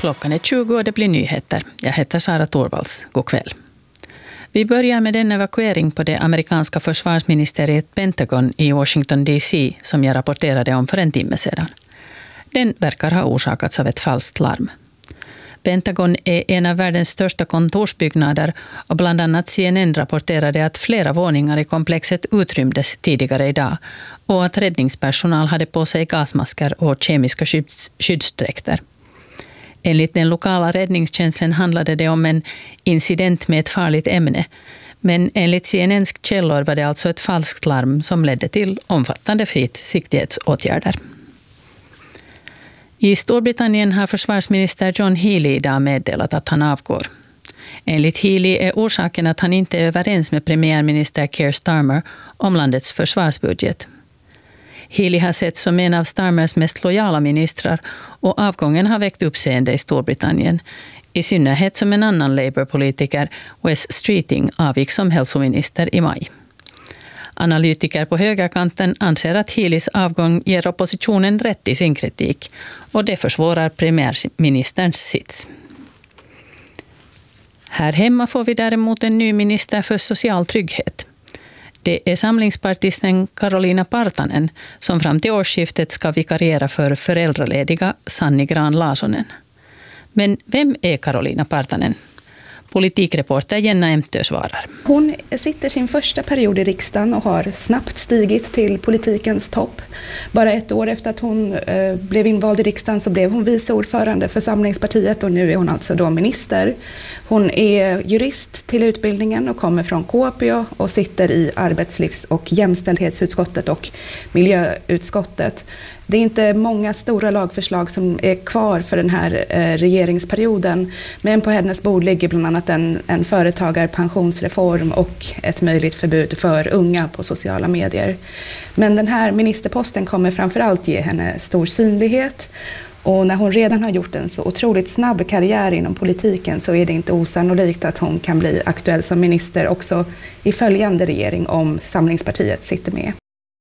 Klockan är 20 och det blir nyheter. Jag heter Sara Torvalds. God kväll. Vi börjar med den evakuering på det amerikanska försvarsministeriet Pentagon i Washington DC som jag rapporterade om för en timme sedan. Den verkar ha orsakats av ett falskt larm. Pentagon är en av världens största kontorsbyggnader och bland annat CNN rapporterade att flera våningar i komplexet utrymdes tidigare idag och att räddningspersonal hade på sig gasmasker och kemiska skyddsdräkter. Enligt den lokala räddningstjänsten handlade det om en incident med ett farligt ämne, men enligt CNNs källor var det alltså ett falskt larm som ledde till omfattande försiktighetsåtgärder. I Storbritannien har försvarsminister John Healey idag meddelat att han avgår. Enligt Healey är orsaken att han inte är överens med premiärminister Keir Starmer om landets försvarsbudget. Healey har sett som en av Starmers mest lojala ministrar och avgången har väckt uppseende i Storbritannien, i synnerhet som en annan Labour-politiker, Wes Streeting, avgick som hälsominister i maj. Analytiker på högerkanten anser att Healeys avgång ger oppositionen rätt i sin kritik och det försvårar premiärministerns sits. Här hemma får vi däremot en ny minister för social trygghet. Det är samlingspartisten Karolina Partanen som fram till årsskiftet ska vikariera för föräldralediga Sanni Grahn-Laasonen. Men vem är Karolina Partanen? Politikreporter Jenna Emtö svarar. Hon sitter sin första period i riksdagen och har snabbt stigit till politikens topp. Bara ett år efter att hon blev invald i riksdagen så blev hon vice ordförande för Samlingspartiet och nu är hon alltså då minister. Hon är jurist till utbildningen och kommer från Kuopio och sitter i arbetslivs- och jämställdhetsutskottet och miljöutskottet. Det är inte många stora lagförslag som är kvar för den här regeringsperioden, men på hennes bord ligger bland annat en företagarpensionsreform och ett möjligt förbud för unga på sociala medier. Men den här ministerposten kommer framförallt ge henne stor synlighet. Och när hon redan har gjort en så otroligt snabb karriär inom politiken så är det inte osannolikt att hon kan bli aktuell som minister också i följande regering om Samlingspartiet sitter med.